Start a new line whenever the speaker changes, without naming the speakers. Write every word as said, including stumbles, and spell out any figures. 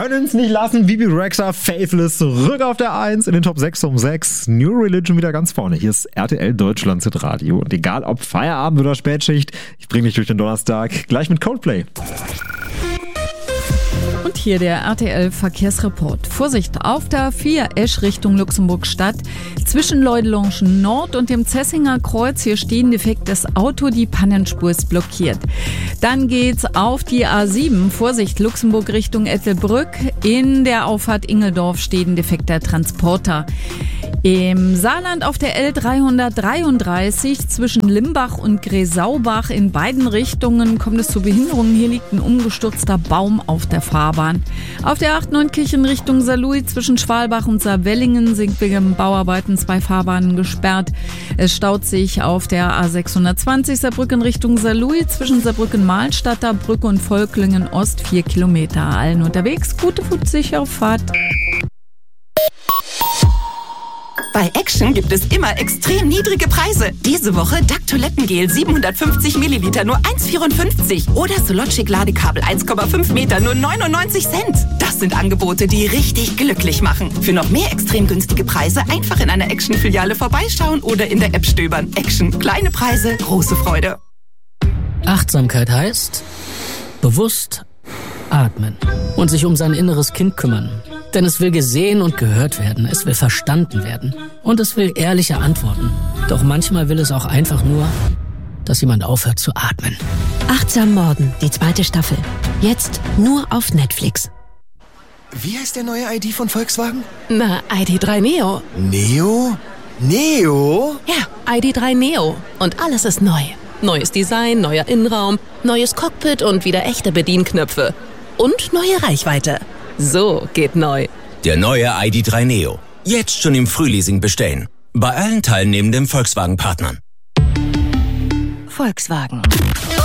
können es nicht lassen. Bibi Rexha, Faithless, zurück auf der eins in den Top sechs um sechs. New Religion wieder ganz vorne. Hier ist R T L Deutschland Hitradio. Und egal ob Feierabend oder Spätschicht, ich bringe dich durch den Donnerstag. Gleich mit Coldplay.
Und hier der R T L-Verkehrsreport. Vorsicht, auf der A vier Esch Richtung Luxemburg-Stadt. Zwischen Leudelongen Nord und dem Zessinger Kreuz. Hier stehen defektes Auto, die Pannenspur ist blockiert. Dann geht's auf die A sieben. Vorsicht, Luxemburg Richtung Ettelbrück. In der Auffahrt Ingeldorf steht ein defekter Transporter. Im Saarland auf der L dreihundertdreiunddreißig zwischen Limbach und Gresaubach in beiden Richtungen kommt es zu Behinderungen. Hier liegt ein umgestürzter Baum auf der Fahrbahn. Auf der acht Neunkirchen Richtung Saarlouis zwischen Schwalbach und Saarwellingen sind wegen Bauarbeiten zwei Fahrbahnen gesperrt. Es staut sich auf der A sechshundertzwanzig Saarbrücken Richtung Saarlouis zwischen Saarbrücken-Mahlstadter Brücke und Volklingen Ost vier Kilometer. Allen unterwegs gute sichere Fahrt.
Bei Action gibt es immer extrem niedrige Preise. Diese Woche D A C Toilettengel siebenhundertfünfzig Milliliter nur eins Komma vierundfünfzig oder Sologic Ladekabel eins Komma fünf Meter nur neunundneunzig Cent. Das sind Angebote, die richtig glücklich machen. Für noch mehr extrem günstige Preise einfach in einer Action-Filiale vorbeischauen oder in der App stöbern. Action. Kleine Preise, große Freude.
Achtsamkeit heißt bewusst atmen und sich um sein inneres Kind kümmern. Denn es will gesehen und gehört werden, es will verstanden werden und es will ehrliche Antworten. Doch manchmal will es auch einfach nur, dass jemand aufhört zu atmen.
Achtsam Morden, die zweite Staffel. Jetzt nur auf Netflix.
Wie heißt der neue I D von Volkswagen?
Na, I D drei Neo.
Neo? Neo?
Ja, I D drei Neo. Und alles ist neu. Neues Design, neuer Innenraum, neues Cockpit und wieder echte Bedienknöpfe. Und neue Reichweite. So geht neu.
Der neue I D drei Neo. Jetzt schon im Frühleasing bestellen. Bei allen teilnehmenden Volkswagen-Partnern.
Volkswagen.